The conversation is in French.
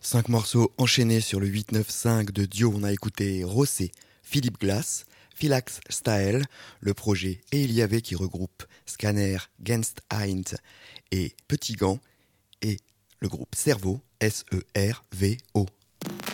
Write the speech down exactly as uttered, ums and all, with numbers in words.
Cinq morceaux enchaînés sur le huit neuf cinq de Dio. On a écouté Rossé, Philippe Glass, Philax Style, le projet Et il y avait qui regroupe Scanner, Genst Hind et Petit Gant, et le groupe Cerveau, S E R V O.